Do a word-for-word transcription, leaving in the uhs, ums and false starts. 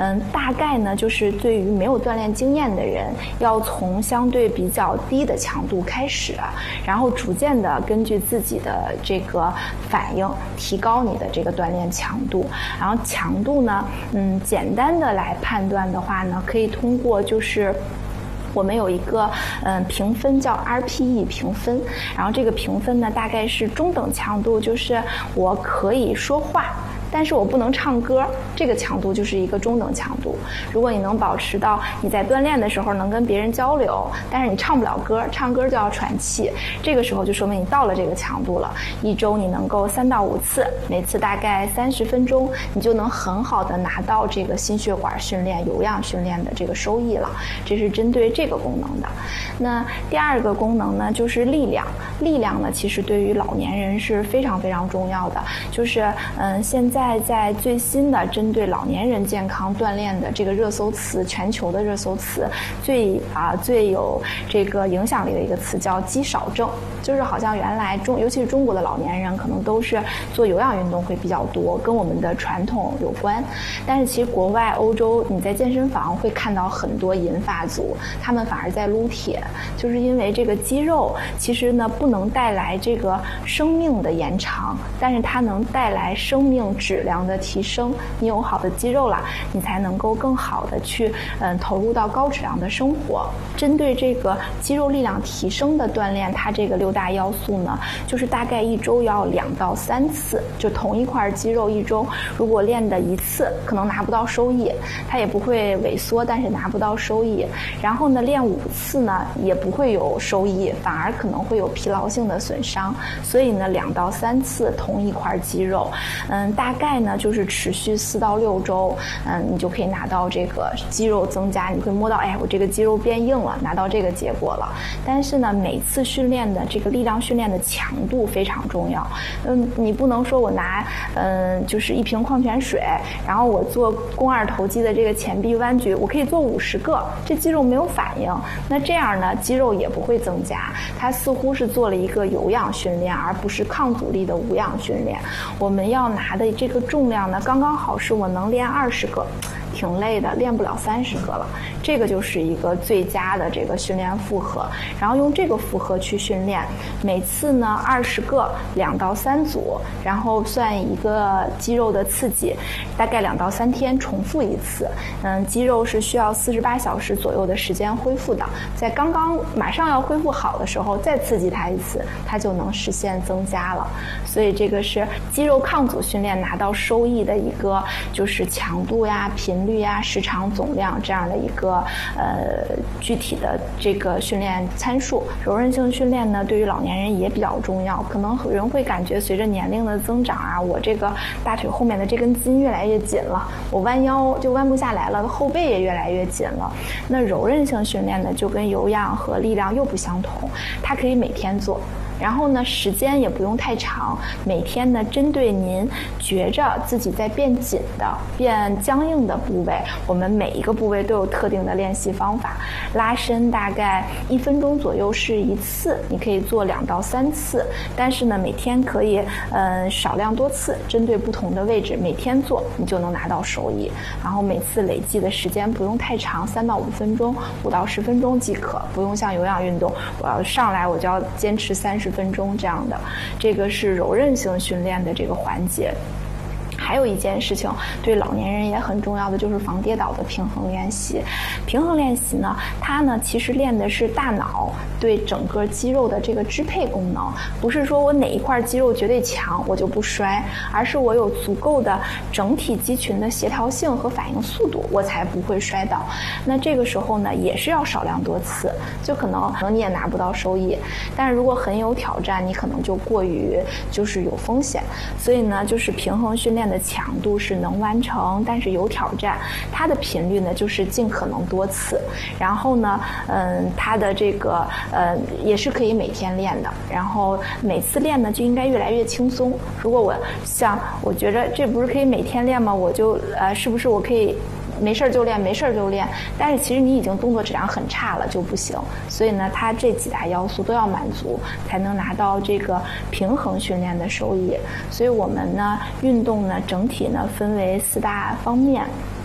嗯，大概呢就是对于没有锻炼经验的人，要从相对比较低的强度开始，然后逐渐的根据自己的这个反应提高你的这个锻炼强度。然后强度呢，嗯，简单的来判断的话呢，可以通过就是我们有一个嗯评分叫 R P E 评分，然后这个评分呢大概是中等强度，就是我可以说话，但是我不能唱歌，这个强度就是一个中等强度。如果你能保持到你在锻炼的时候能跟别人交流，但是你唱不了歌，唱歌就要喘气，这个时候就说明你到了这个强度了。一周你能够三到五次，每次大概三十分钟，你就能很好的拿到这个心血管训练、有氧训练的这个收益了。这是针对这个功能的。那第二个功能呢，就是力量。力量呢，其实对于老年人是非常非常重要的。就是嗯，现在在在最新的针对老年人健康锻炼的这个热搜词，全球的热搜词最啊最有这个影响力的一个词叫肌少症，就是好像原来中尤其是中国的老年人可能都是做有氧运动会比较多，跟我们的传统有关。但是其实国外欧洲你在健身房会看到很多银发族，他们反而在撸铁，就是因为这个肌肉其实呢不能带来这个生命的延长，但是它能带来生命质量的提升。你有好的肌肉了，你才能够更好的去嗯投入到高质量的生活。针对这个肌肉力量提升的锻炼，它这个六大要素呢，就是大概一周要两到三次，就同一块肌肉一周如果练的一次可能拿不到收益，它也不会萎缩，但是拿不到收益。然后呢练五次呢也不会有收益，反而可能会有疲劳性的损伤。所以呢两到三次同一块肌肉，嗯大概呢就是持续四到六周，嗯你就可以拿到这个肌肉增加，你会摸到哎我这个肌肉变硬了，拿到这个结果了。但是呢每次训练的这个力量训练的强度非常重要。嗯你不能说我拿嗯就是一瓶矿泉水，然后我做肱二头肌的这个前臂弯举，我可以做五十个，这肌肉没有反应，那这样呢肌肉也不会增加，它似乎是做了一个有氧训练而不是抗阻力的无氧训练。我们要拿的这个重量呢刚刚好是我能练二十个，挺累的，练不了三十个了，这个就是一个最佳的这个训练负荷。然后用这个负荷去训练，每次呢二十个，两到三组，然后算一个肌肉的刺激，大概两到三天重复一次。嗯，肌肉是需要四十八小时左右的时间恢复的，在刚刚马上要恢复好的时候再刺激它一次，它就能实现增加了。所以这个是肌肉抗阻训练拿到收益的一个就是强度呀、频率呀、时长总量这样的一个呃具体的这个训练参数。柔韧性训练呢对于老年人也比较重要，可能人会感觉随着年龄的增长啊，我这个大腿后面的这根筋越来越紧了，我弯腰就弯不下来了，后背也越来越紧了。那柔韧性训练呢就跟有氧和力量又不相同，它可以每天做，然后呢时间也不用太长，每天呢针对您觉着自己在变紧的变僵硬的部位，我们每一个部位都有特定的练习方法。拉伸大概一分钟左右是一次，你可以做两到三次，但是呢每天可以呃少量多次，针对不同的位置每天做，你就能拿到收益。然后每次累计的时间不用太长，三到五分钟，五到十分钟即可，不用像有氧运动我要上来我就要坚持三十分钟这样的。这个是柔韧性训练的这个环节。还有一件事情对老年人也很重要的就是防跌倒的平衡练习。平衡练习呢它呢其实练的是大脑对整个肌肉的这个支配功能，不是说我哪一块肌肉绝对强我就不摔，而是我有足够的整体肌群的协调性和反应速度我才不会摔倒。那这个时候呢也是要少量多次，就可能可能你也拿不到收益，但是如果很有挑战你可能就过于就是有风险。所以呢就是平衡训练的强度是能完成，但是有挑战，它的频率呢就是尽可能多次。然后呢嗯它的这个呃也是可以每天练的，然后每次练呢就应该越来越轻松。如果我像我觉得这不是可以每天练吗，我就呃是不是我可以没事就练没事就练，但是其实你已经动作质量很差了就不行。所以呢它这几大要素都要满足才能拿到这个平衡训练的收益。所以我们呢运动呢整体呢分为四大方面。